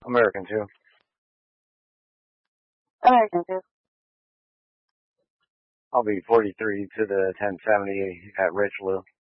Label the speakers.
Speaker 1: American too.
Speaker 2: American too.
Speaker 1: I'll be 43 to the 1070 at Richelieu.